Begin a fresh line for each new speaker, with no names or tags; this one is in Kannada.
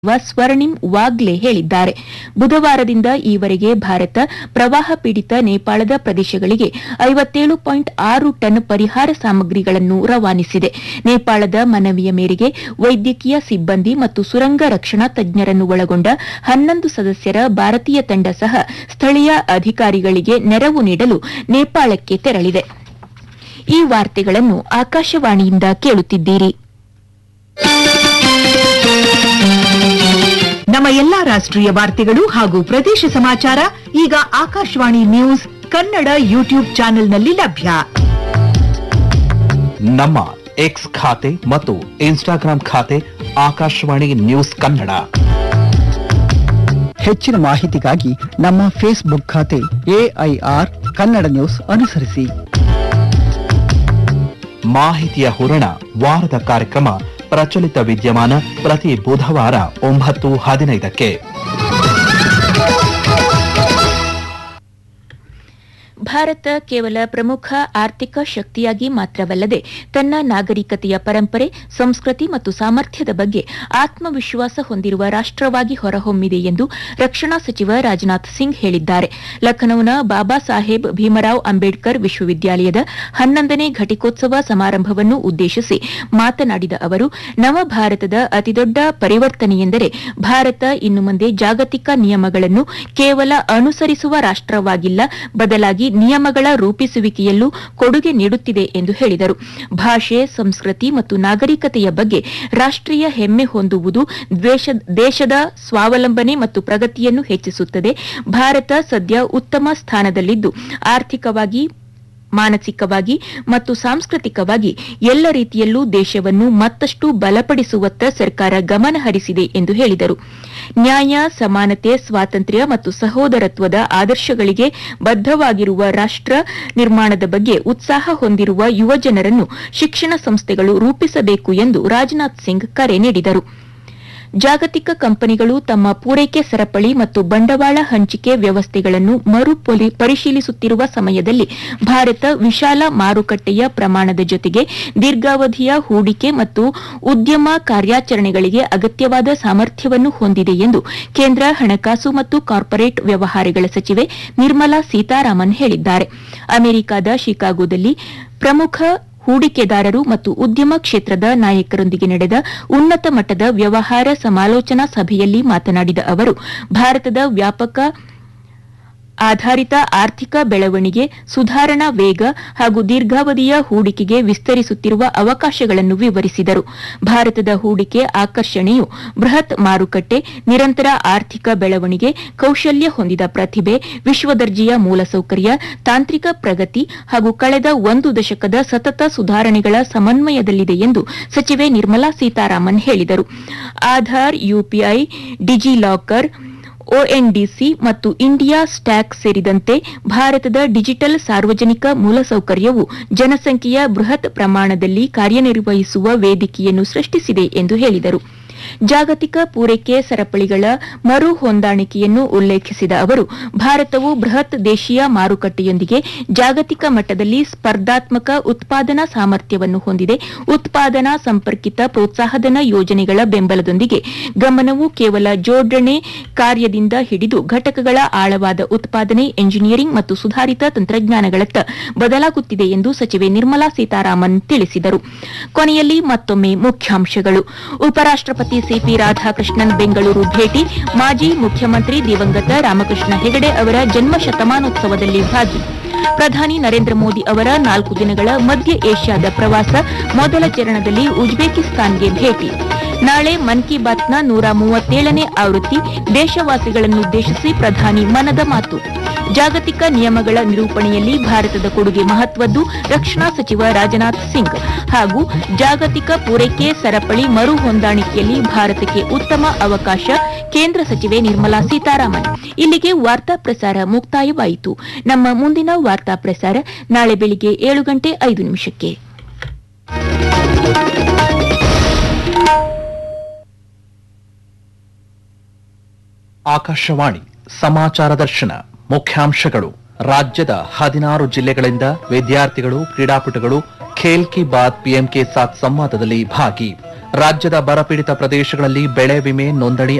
ಸ್ವರ್ಣಿಂ ವಾಗ್ಲೆ ಹೇಳಿದ್ದಾರೆ. ಬುಧವಾರದಿಂದ ಈವರೆಗೆ ಭಾರತ ಪ್ರವಾಹ ಪೀಡಿತ ನೇಪಾಳದ ಪ್ರದೇಶಗಳಿಗೆ 57.6 ಟನ್ ಪರಿಹಾರ ಸಾಮಗ್ರಿಗಳನ್ನು ರವಾನಿಸಿದೆ. ನೇಪಾಳದ ಮನವಿಯ ಮೇರೆಗೆ ವೈದ್ಯಕೀಯ ಸಿಬ್ಬಂದಿ ಮತ್ತು ಸುರಂಗ ರಕ್ಷಣಾ ತಜ್ಞರನ್ನು ಒಳಗೊಂಡ 11 ಸದಸ್ಯರ ಭಾರತೀಯ ತಂಡ ಸಹ ಸ್ಥಳೀಯ ಅಧಿಕಾರಿಗಳಿಗೆ ನೆರವು ನೀಡಲು ನೇಪಾಳಕ್ಕೆ ತೆರಳಿದೆ. ಈ ವಾರ್ತೆಗಳನ್ನು ಆಕಾಶವಾಣಿಯಿಂದ ಕೇಳುತ್ತಿದ್ದೀರಿ.
ನಮ್ಮ ಎಲ್ಲಾ ರಾಷ್ಟ್ರೀಯ ವಾರ್ತೆಗಳು ಹಾಗೂ ಪ್ರದೇಶ ಸಮಾಚಾರ ಈಗ ಆಕಾಶವಾಣಿ ನ್ಯೂಸ್ ಕನ್ನಡ ಯೂಟ್ಯೂಬ್ ಚಾನೆಲ್ನಲ್ಲಿ ಲಭ್ಯ.
ನಮ್ಮ ಎಕ್ಸ್ ಖಾತೆ ಮತ್ತು ಇನ್ಸ್ಟಾಗ್ರಾಂ ಖಾತೆ ಆಕಾಶವಾಣಿ ನ್ಯೂಸ್ ಕನ್ನಡ.
ಹೆಚ್ಚಿನ ಮಾಹಿತಿಗಾಗಿ ನಮ್ಮ ಫೇಸ್ಬುಕ್ ಖಾತೆ AIR ಕನ್ನಡ ನ್ಯೂಸ್ ಅನುಸರಿಸಿ.
ಮಾಹಿತಿಯ ಹೂರಣ ವಾರದ ಕಾರ್ಯಕ್ರಮ ಪ್ರಚಲಿತ ವಿದ್ಯಮಾನ ಪ್ರತಿ ಬುಧವಾರ 9:15ಕ್ಕೆ.
ಭಾರತ ಕೇವಲ ಪ್ರಮುಖ ಆರ್ಥಿಕ ಶಕ್ತಿಯಾಗಿ ಮಾತ್ರವಲ್ಲದೆ ತನ್ನ ನಾಗರಿಕತೆಯ ಪರಂಪರೆ, ಸಂಸ್ಕೃತಿ ಮತ್ತು ಸಾಮರ್ಥ್ಯದ ಬಗ್ಗೆ ಆತ್ಮವಿಶ್ವಾಸ ಹೊಂದಿರುವ ರಾಷ್ಟವಾಗಿ ಹೊರಹೊಮ್ಮಿದೆ ಎಂದು ರಕ್ಷಣಾ ಸಚಿವ ರಾಜನಾಥ್ ಸಿಂಗ್ ಹೇಳಿದ್ದಾರೆ. ಲಖನೌನ ಬಾಬಾ ಸಾಹೇಬ್ ಭೀಮರಾವ್ ಅಂಬೇಡ್ಕರ್ ವಿಶ್ವವಿದ್ಯಾಲಯದ 11ನೇ ಘಟಿಕೋತ್ಸವ ಸಮಾರಂಭವನ್ನು ಉದ್ದೇಶಿಸಿ ಮಾತನಾಡಿದ ಅವರು, ನವ ಭಾರತದ ಅತಿದೊಡ್ಡ ಪರಿವರ್ತನೆಯೆಂದರೆ ಭಾರತ ಇನ್ನು ಮುಂದೆ ಜಾಗತಿಕ ನಿಯಮಗಳನ್ನು ಕೇವಲ ಅನುಸರಿಸುವ ರಾಷ್ಟವಾಗಿಲ್ಲ, ಬದಲಾಗಿ ನಿಯಮಗಳ ರೂಪಿಸುವಿಕೆಯಲ್ಲೂ ಕೊಡುಗೆ ನೀಡುತ್ತಿದೆ ಎಂದು ಹೇಳಿದರು. ಭಾಷೆ, ಸಂಸ್ಕೃತಿ ಮತ್ತು ನಾಗರಿಕತೆಯ ಬಗ್ಗೆ ರಾಷ್ಟೀಯ ಹೆಮ್ಮೆ ಹೊಂದುವುದು ದೇಶದ ಸ್ವಾವಲಂಬನೆ ಮತ್ತು ಪ್ರಗತಿಯನ್ನು ಹೆಚ್ಚಿಸುತ್ತದೆ. ಭಾರತ ಸದ್ಯ ಉತ್ತಮ ಸ್ಥಾನದಲ್ಲಿದ್ದು ಆರ್ಥಿಕವಾಗಿ, ಮಾನಸಿಕವಾಗಿ ಮತ್ತು ಸಾಂಸ್ಕೃತಿಕವಾಗಿ ಎಲ್ಲ ರೀತಿಯಲ್ಲೂ ದೇಶವನ್ನು ಮತ್ತಷ್ಟು ಬಲಪಡಿಸುವತ್ತ ಸರ್ಕಾರ ಗಮನ ಹರಿಸಿದೆ ಎಂದು ಹೇಳಿದರು. ನ್ಯಾಯ, ಸಮಾನತೆ, ಸ್ವಾತಂತ್ರ್ಯ ಮತ್ತು ಸಹೋದರತ್ವದ ಆದರ್ಶಗಳಿಗೆ ಬದ್ಧವಾಗಿರುವ ರಾಷ್ಟ ನಿರ್ಮಾಣದ ಬಗ್ಗೆ ಉತ್ಸಾಹ ಹೊಂದಿರುವ ಯುವಜನರನ್ನು ಶಿಕ್ಷಣ ಸಂಸ್ಥೆಗಳು ರೂಪಿಸಬೇಕು ಎಂದು ರಾಜನಾಥ್ ಸಿಂಗ್ ಕರೆ ನೀಡಿದರು. ಜಾಗತಿಕ ಕಂಪನಿಗಳು ತಮ್ಮ ಪೂರೈಕೆ ಸರಪಳಿ ಮತ್ತು ಬಂಡವಾಳ ಹಂಚಿಕೆ ವ್ಯವಸ್ಥೆಗಳನ್ನು ಪರಿಶೀಲಿಸುತ್ತಿರುವ ಸಮಯದಲ್ಲಿ ಭಾರತ ವಿಶಾಲ ಮಾರುಕಟ್ಟೆಯ ಪ್ರಮಾಣದ ಜೊತೆಗೆ ದೀರ್ಘಾವಧಿಯ ಹೂಡಿಕೆ ಮತ್ತು ಉದ್ಯಮ ಕಾರ್ಯಾಚರಣೆಗಳಿಗೆ ಅಗತ್ಯವಾದ ಸಾಮರ್ಥ್ಯವನ್ನು ಹೊಂದಿದೆ ಎಂದು ಕೇಂದ್ರ ಹಣಕಾಸು ಮತ್ತು ಕಾರ್ಪೊರೇಟ್ ವ್ಯವಹಾರಗಳ ಸಚಿವೆ ನಿರ್ಮಲಾ ಸೀತಾರಾಮನ್ ಹೇಳಿದ್ದಾರೆ. ಅಮೆರಿಕದ ಶಿಕಾಗೋದಲ್ಲಿ ಪ್ರಮುಖ ಹೂಡಿಕೆದಾರರು ಮತ್ತು ಉದ್ಯಮ ಕ್ಷೇತ್ರದ ನಾಯಕರೊಂದಿಗೆ ನಡೆದ ಉನ್ನತ ಮಟ್ಟದ ವ್ಯವಹಾರ ಸಮಾಲೋಚನಾ ಸಭೆಯಲ್ಲಿ ಮಾತನಾಡಿದ ಅವರು, ಭಾರತದ ವ್ಯಾಪಕ ಆಧಾರಿತ ಆರ್ಥಿಕ ಬೆಳವಣಿಗೆ, ಸುಧಾರಣಾ ವೇಗ ಹಾಗೂ ದೀರ್ಘಾವಧಿಯ ಹೂಡಿಕೆಗೆ ವಿಸ್ತರಿಸುತ್ತಿರುವ ಅವಕಾಶಗಳನ್ನು ವಿವರಿಸಿದರು. ಭಾರತದ ಹೂಡಿಕೆ ಆಕರ್ಷಣೆಯು ಬೃಹತ್ ಮಾರುಕಟ್ಟೆ, ನಿರಂತರ ಆರ್ಥಿಕ ಬೆಳವಣಿಗೆ, ಕೌಶಲ್ಯ ಹೊಂದಿದ ಪ್ರತಿಭೆ, ವಿಶ್ವದರ್ಜೆಯ ಮೂಲಸೌಕರ್ಯ, ತಾಂತ್ರಿಕ ಪ್ರಗತಿ ಹಾಗೂ ಕಳೆದ 1 ದಶಕದ ಸತತ ಸುಧಾರಣೆಗಳ ಸಮನ್ವಯದಲ್ಲಿದೆ ಎಂದು ಸಚಿವೆ ನಿರ್ಮಲಾ ಸೀತಾರಾಮನ್ ಹೇಳಿದರು. ಆಧಾರ್, ಯುಪಿಐ, ಡಿಜಿಲಾಕರ್, ONDC ಮತ್ತು ಇಂಡಿಯಾ ಸ್ಟ್ಯಾಕ್ ಸೇರಿದಂತೆ ಭಾರತದ ಡಿಜಿಟಲ್ ಸಾರ್ವಜನಿಕ ಮೂಲಸೌಕರ್ಯವು ಜನಸಂಖ್ಯೆಯ ಬೃಹತ್ ಪ್ರಮಾಣದಲ್ಲಿ ಕಾರ್ಯನಿರ್ವಹಿಸುವ ವೇದಿಕೆಯನ್ನು ಸೃಷ್ಟಿಸಿದೆ ಎಂದು ಹೇಳಿದರು. ಜಾಗತಿಕ ಪೂರೈಕೆ ಸರಪಳಿಗಳ ಮರು ಹೊಂದಾಣಿಕೆಯನ್ನು ಉಲ್ಲೇಖಿಸಿದ ಅವರು, ಭಾರತವು ಬೃಹತ್ ದೇಶೀಯ ಮಾರುಕಟ್ಟೆಯೊಂದಿಗೆ ಜಾಗತಿಕ ಮಟ್ಟದಲ್ಲಿ ಸ್ಪರ್ಧಾತ್ಮಕ ಉತ್ಪಾದನಾ ಸಾಮರ್ಥ್ಯವನ್ನು ಹೊಂದಿದೆ. ಉತ್ಪಾದನಾ ಸಂಪರ್ಕಿತ ಪ್ರೋತ್ಸಾಹಧನ ಯೋಜನೆಗಳ ಬೆಂಬಲದೊಂದಿಗೆ ಗಮನವು ಕೇವಲ ಜೋಡಣೆ ಕಾರ್ಯದಿಂದ ಹಿಡಿದು ಘಟಕಗಳ ಆಳವಾದ ಉತ್ಪಾದನೆ, ಎಂಜಿನಿಯರಿಂಗ್ ಮತ್ತು ಸುಧಾರಿತ ತಂತ್ರಜ್ಞಾನಗಳತ್ತ ಬದಲಾಗುತ್ತಿದೆ ಎಂದು ಸಚಿವೆ ನಿರ್ಮಲಾ ಸೀತಾರಾಮನ್ ತಿಳಿಸಿದರು. ಕೊನೆಯಲ್ಲಿ ಮತ್ತೊಮ್ಮೆ ಮುಖ್ಯಾಂಶಗಳು. ಉಪರಾಷ್ಟಪತಿ ಸಿಪಿ ರಾಧಾಕೃಷ್ಣನ್ ಬೆಂಗಳೂರು ಭೇಟಿ, ಮಾಜಿ ಮುಖ್ಯಮಂತ್ರಿ ದಿವಂಗತ ರಾಮಕೃಷ್ಣ ಹೆಗಡೆ ಅವರ ಜನ್ಮ ಶತಮಾನೋತ್ಸವದಲ್ಲಿ ಭಾಗಿ. ಪ್ರಧಾನಿ ನರೇಂದ್ರ ಮೋದಿ ಅವರ 4 ದಿನಗಳ ಮಧ್ಯ ಏಷ್ಯಾದ ಪ್ರವಾಸ, ಮೊದಲ ಚರಣದಲ್ಲಿ ಉಜ್ಬೇಕಿಸ್ತಾನ್ಗೆ ಭೇಟಿ. ನಾಳೆ ಮನ್ ಕಿ ಬಾತ್ನ 137ನೇ ಆವೃತ್ತಿ, ದೇಶವಾಸಿಗಳನ್ನುದ್ದೇಶಿಸಿ ಪ್ರಧಾನಿ ಮನದ ಮಾತು. ಜಾಗತಿಕ ನಿಯಮಗಳ ನಿರೂಪಣೆಯಲ್ಲಿ ಭಾರತದ ಕೊಡುಗೆ ಮಹತ್ವದ್ದು, ರಕ್ಷಣಾ ಸಚಿವ ರಾಜನಾಥ್ ಸಿಂಗ್. ಹಾಗೂ ಜಾಗತಿಕ ಪೂರೈಕೆ ಸರಪಳಿ ಮರು ಹೊಂದಾಣಿಕೆಯಲ್ಲಿ ಭಾರತಕ್ಕೆ ಉತ್ತಮ ಅವಕಾಶ, ಕೇಂದ್ರ ಸಚಿವೆ ನಿರ್ಮಲಾ ಸೀತಾರಾಮನ್. ಇಲ್ಲಿಗೆ ವಾರ್ತಾ ಪ್ರಸಾರ ಮುಕ್ತಾಯವಾಯಿತು. ನಮ್ಮ ಮುಂದಿನ ವಾರ್ತಾ ಪ್ರಸಾರ ನಾಳೆ ಬೆಳಿಗ್ಗೆ 7:05.
ಆಕಾಶವಾಣಿ ಸಮಾಚಾರ ದರ್ಶನ. ಮುಖ್ಯಾಂಶಗಳು. ರಾಜ್ಯದ 16 ಜಿಲ್ಲೆಗಳಿಂದ ವಿದ್ಯಾರ್ಥಿಗಳು, ಕ್ರೀಡಾಪಟುಗಳು ಖೇಲ್ ಕಿ ಬಾತ್ ಪಿಎಂ ಕೆ ಸಾಥ್ ಸಂವಾದದಲ್ಲಿ ಭಾಗಿ. ರಾಜ್ಯದ ಬರಪೀಡಿತ ಪ್ರದೇಶಗಳಲ್ಲಿ ಬೆಳೆ ವಿಮೆ ನೋಂದಣಿ